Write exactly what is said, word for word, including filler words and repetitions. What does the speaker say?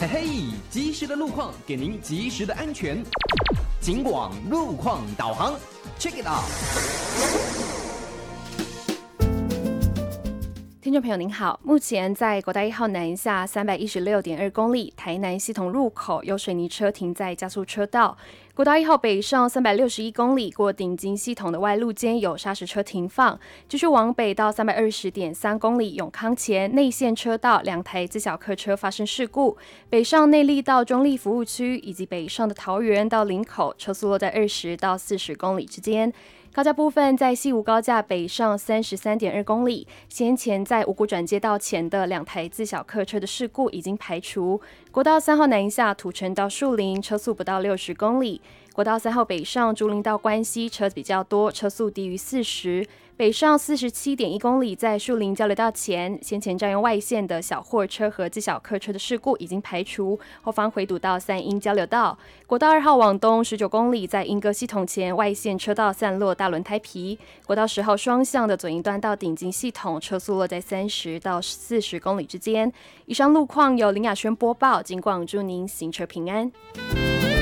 嘿嘿，及时的路况给您及时的安全。警广路况导航 ，check it out。 听众朋友您好，目前在国道一号南下三百一十六点二公里台南系统入口有水泥车停在加速车道，国道一号北上三百六十一公里过顶金系统的外路间有砂石车停放，继续往北到三百二十点三公里永康前内线车道两台自小客车发生事故，北上内壢到中壢服务区以及北上的桃园到林口车速落在二十到四十公里之间。高架部分在西吴高架北上三十三点二公里，先前在五股转接道前的两台自小客车的事故已经排除。国道三号南下土城到树林车速不到六十公里，国道三号北上竹林到关西车比较多，车速低于四十。北上四十七点一公里，在树林交流道前，先前占用外线的小货车和自小客车的事故已经排除，后方回堵到三鹰交流道。国道二号往东十九公里，在莺歌系统前外线车道散落大轮胎皮。国道十号双向的左营段到顶金系统，车速落在三十到四十公里之间。以上路况由林雅轩播报，警广祝您行车平安。